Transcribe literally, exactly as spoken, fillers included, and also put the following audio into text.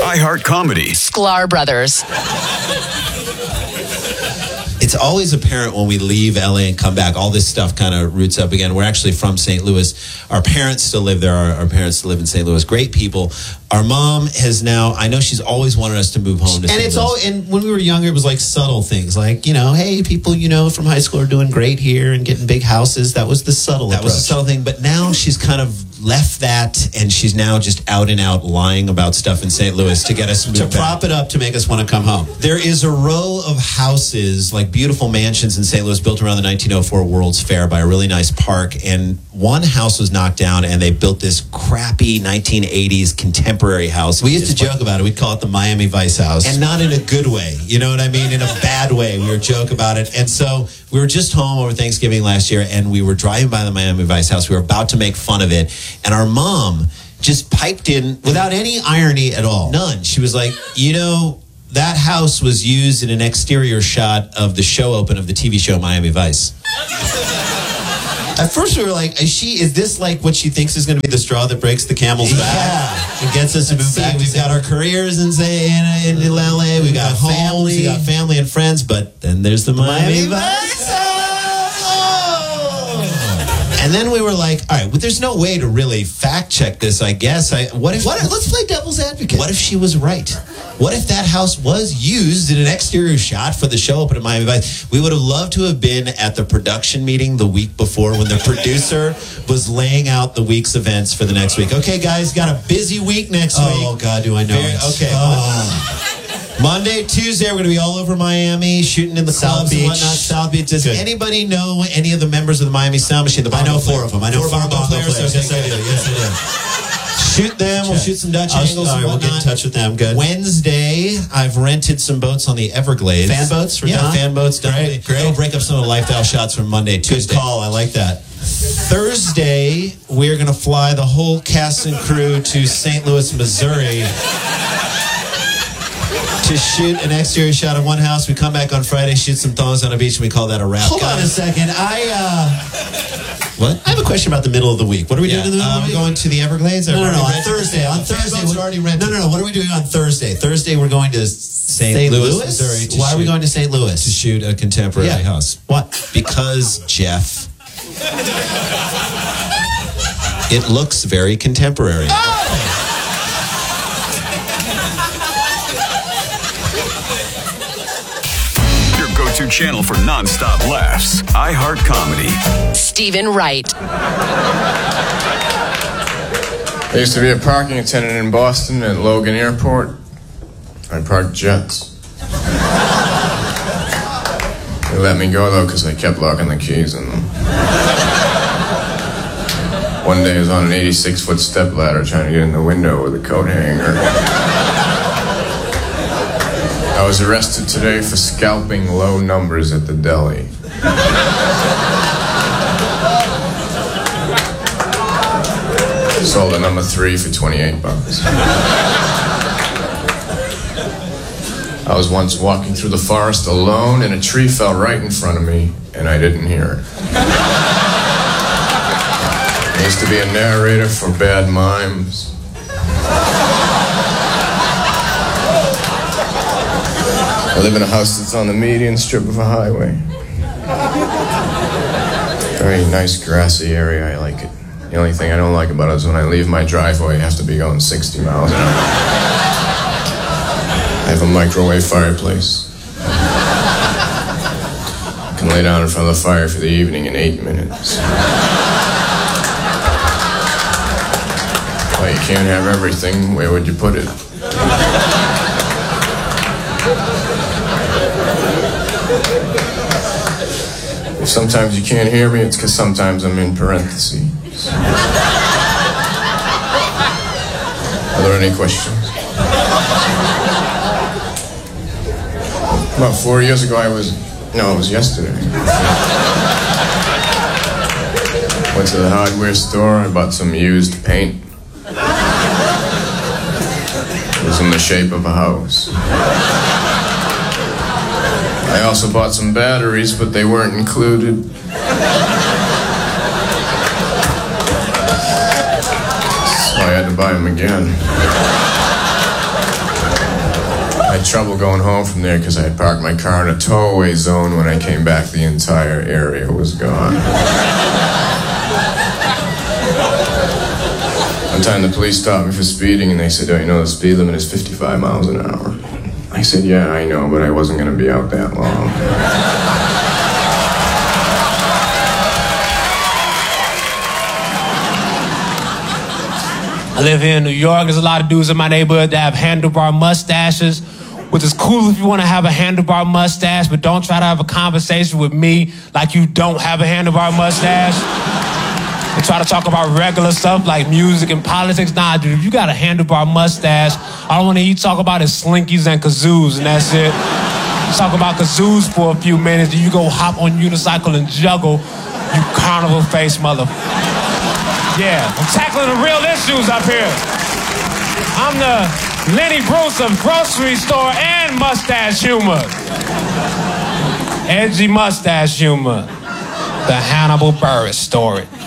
iHeart Comedy. Sklar Brothers. It's always apparent when we leave L A and come back, all this stuff kind of roots up again. We're actually from Saint Louis. Our parents still live there. Our, our parents still live in Saint Louis. Great people. Our mom has now, I know she's always wanted us to move home to Saint Louis. And it's all, and when we were younger, it was like subtle things. Like, you know, hey, people you know from high school are doing great here and getting big houses. That was the subtle That approach. was the subtle thing. But now she's kind of left that, and she's now just out and out lying about stuff in Saint Louis to get us moved to back. prop it up to make us want to come home. There is a row of houses, like beautiful mansions in Saint Louis, built around the nineteen oh four World's Fair by a really nice park. And one house was knocked down, and they built this crappy nineteen eighties contemporary house. We used to joke about it. We'd call it the Miami Vice House. And not in a good way. You know what I mean? In a bad way. We would joke about it. And so we were just home over Thanksgiving last year, and we were driving by the Miami Vice House. We were about to make fun of it. And our mom just piped in without any irony at all. None. She was like, you know, that house was used in an exterior shot of the show open of the T V show Miami Vice. At first we were like, is she, is this like what she thinks is going to be the straw that breaks the camel's back? Yeah. It gets us to move back. We've got our careers in, in, in L A. We've got, got homes. We've got family and friends. But then there's the Miami, Miami Vice. And then we were like, all right, but there's no way to really fact check this, I guess. I, what if? What, let's play devil's advocate. What if she was right? What if that house was used in an exterior shot for the show open at Miami Vice? We would have loved to have been at the production meeting the week before when the producer was laying out the week's events for the next week. Okay, guys, got a busy week next oh, week. Oh, God, do I know Very, it. Okay. Oh. Monday, Tuesday, we're going to be all over Miami, shooting in the South clubs Beach. and whatnot. South Beach. Does Good. anybody know any of the members of the Miami Sound Machine? The I know four player? of them. I know four, four bongo, bongo players. players. Yes, I do. Yes, I do. Shoot them. We'll shoot some Dutch I'll, angles all right, and we'll whatnot. get in touch with them. Good. Wednesday, I've rented some boats on the Everglades. Fan boats for yeah, Don? fan boats. Don. Great, great. It'll break up some of the lifestyle shots from Monday, Tuesday. Good call. I like that. Thursday, we're going to fly the whole cast and crew to Saint Louis, Missouri, to shoot an exterior shot of one house. We come back on Friday, shoot some thongs on a beach, and we call that a wrap. Hold Guys, on a second. I uh, what? I have a question about the middle of the week. What are we Yeah, doing in the middle uh, of the we're week? going to the Everglades. No, no, I've no. already On rented- Thursday. On Fan Thursday. boats we- are already rented. No, no, no. What are we doing on Thursday? Thursday, we're going to Saint Louis, Louis, Missouri. to Why are we shoot- going to Saint Louis? to shoot a contemporary Yeah. house? What? Because, Jeff, it looks very contemporary. Your go-to channel for non-stop laughs. iHeart Comedy. Stephen Wright. I used to be a parking attendant in Boston at Logan Airport. I parked jets. They let me go, though, because I kept locking the keys in them. One day I was on an eighty-six foot step ladder trying to get in the window with a coat hanger. I was arrested today for scalping low numbers at the deli. Sold a number three for twenty-eight bucks. I was once walking through the forest alone, and a tree fell right in front of me, and I didn't hear it. I used to be a narrator for bad mimes. I live in a house that's on the median strip of a highway. Very nice grassy area, I like it. The only thing I don't like about it is when I leave my driveway, I have to be going sixty miles an hour. I have a microwave fireplace. I can lay down in front of the fire for the evening in eight minutes. Well, you can't have everything. Where would you put it? If sometimes you can't hear me, it's because sometimes I'm in parentheses. Are there any questions? About four years ago, I was... No, it was yesterday. Went to the hardware store, I bought some used paint. It was in the shape of a house. I also bought some batteries, but they weren't included. So I had to buy them again. I had trouble going home from there because I had parked my car in a tow-away zone. When I came back, the entire area was gone. One time the police stopped me for speeding and they said, "Oh, you know the speed limit is fifty-five miles an hour." I said, "Yeah, I know, but I wasn't going to be out that long." I live here in New York. There's a lot of dudes in my neighborhood that have handlebar mustaches, which is cool if you want to have a handlebar mustache, but don't try to have a conversation with me like you don't have a handlebar mustache. They try to talk about regular stuff like music and politics. Nah, dude, if you got a handlebar mustache, all I want to eat, talk about is Slinkies and kazoos, and that's it. Talk about kazoos for a few minutes, and you go hop on unicycle and juggle, you carnival face motherfucker. Yeah, I'm tackling the real issues up here. I'm the Lenny Bruce of grocery store and mustache humor. Edgy mustache humor. The Hannibal Buress story.